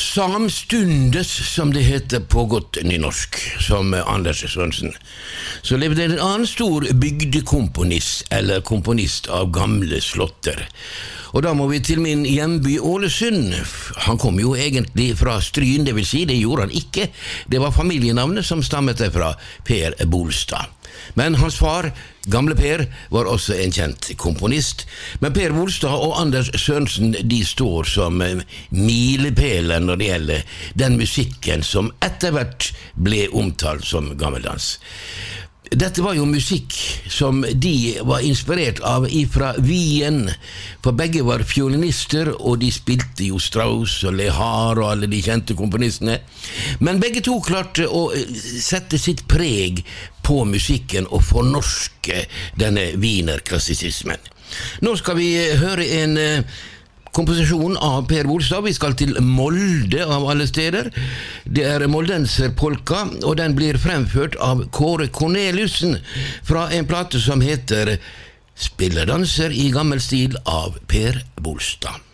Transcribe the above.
Samstundes, som det heter på godt nynorsk, som Anders Sørensen, så levde en annen stor bygdekomponist, eller komponist av gamle slotter. Og da må vi til min hjemby Ålesund. Han kom jo egentlig fra Stryn, det vil si, det gjorde han ikke. Det var familienavnet som stammet fra Per Bolstad. Men hans far, gamle Per, var også en kjent komponist. Men Per Bolstad og Anders Sørensen, de står som milepæler når det gjelder den musikken som etter hvert ble omtalt som gammeldans. Dette var jo musikk som de var inspirert av ifra Wien, for begge var fiolinister, og de spilte jo Strauss og Lehar og alle de kjente komponistene. Men begge to klarte å sette sitt preg på musikken og fornorske denne wienerklassisismen. Nå skal vi høre en komposisjon av Per Bolstad. Vi skal til Molde av alle steder. Det er Moldenserpolka, og den blir fremført av Kåre Corneliussen fra en plate som heter Spillerdanser i gammel stil av Per Bolstad.